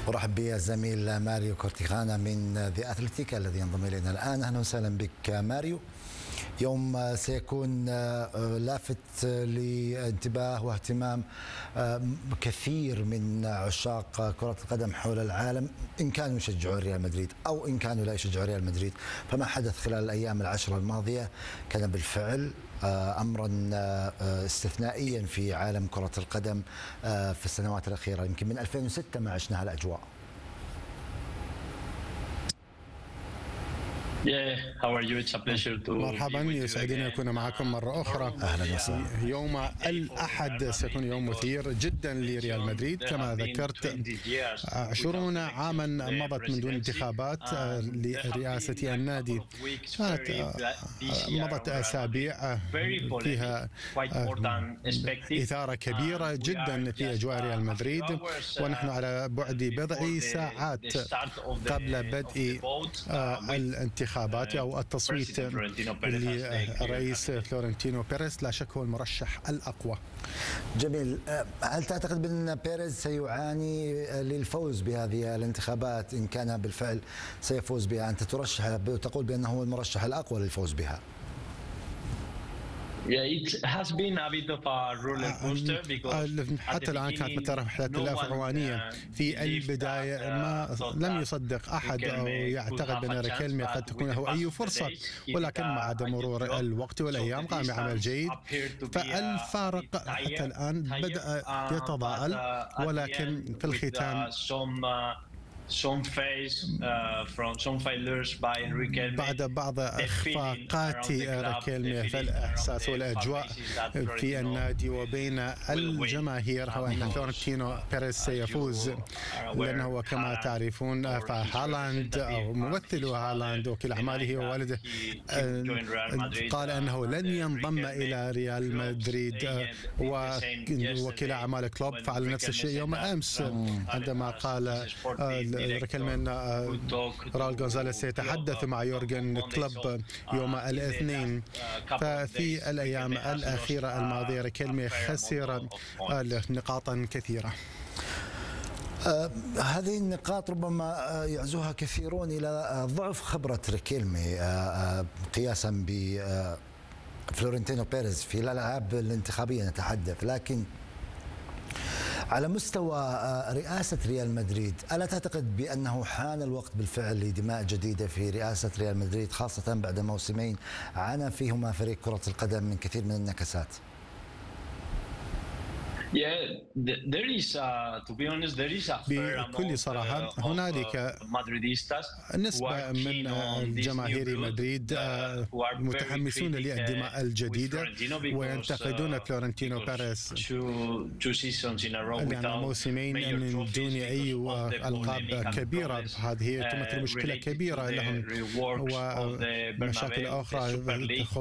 ارحب بالزميل ماريو كورتيخانا من ذا أثلتيك الذي ينضم الينا الان. اهلا وسهلا بك ماريو. يوم سيكون لافت لانتباه واهتمام كثير من عشاق كرة القدم حول العالم، إن كانوا يشجعون ريال مدريد أو إن كانوا لا يشجعون ريال مدريد. فما حدث خلال الأيام العشرة الماضية كان بالفعل أمرا استثنائيا في عالم كرة القدم في السنوات الأخيرة. يمكن من 2006 ما عشنا هالأجواء. مرحبا، يسعدني أن أكون معكم مرة أخرى. أهلا وسهلا. يوم الأحد سيكون يوم مثير جدا لريال مدريد. كما ذكرت 20 عاما مضت من دون انتخابات لرئاسة النادي. كانت مضت أسابيع فيها إثارة كبيرة جدا في أجواء ريال مدريد، ونحن على بعد بضع ساعات قبل بدء الانتخابات أو التصويت للرئيس فلورنتينو بيريز. لا شك هو المرشح الأقوى. جميل. هل تعتقد بأن بيريز سيعاني للفوز بهذه الانتخابات إن كان بالفعل سيفوز بها؟ أنت ترشح وتقول بأنه هو المرشح الأقوى للفوز بها. حتى الآن كانت مثل رحلة لا فرعونية. في البداية ما لم يصدق أحد أو يعتقد بأن ريكيلمي قد تكون له أي فرصة، ولكن مع مرور الوقت والأيام قام بعمل جيد، فالفارق حتى الآن بدأ يتضاءل، ولكن في الختام بعد بعض اخفاقات ريكيلمي في الإحساس والأجواء في النادي وبين الجماهير هو أن فلورنتينو بيريز سيفوز، لأنه كما تعرفون فهالاند أو ممثل هالاند وكيل أعماله ووالده قال أنه لن ينضم إلى ريال مدريد، وكيل أعمال كلوب فعل نفس الشيء يوم أمس عندما قال ريكيلمي راول غونزاليز سيتحدث مع يورجن كلوب يوم الاثنين. ففي الأيام الأخيرة الماضية ريكيلمي خسر نقاطا كثيرة. هذه النقاط ربما يعزوها كثيرون إلى ضعف خبرة ريكيلمي قياسا بفلورنتينو بيريز في الألعاب الانتخابية نتحدث. لكن على مستوى رئاسة ريال مدريد، ألا تعتقد بأنه حان الوقت بالفعل لدماء جديدة في رئاسة ريال مدريد، خاصة بعد موسمين عانى فيهما فريق كرة القدم من كثير من النكسات؟ بكل صراحة هنالك نسبة من جماهير مدريد متحمسون للدماء الجديدة وينتقدون فلورنتينو بيريز لأن موسمين من دون أي ألقاب كبيرة. هذه تمثل مشكلة كبيرة لهم، ومشاكل أخرى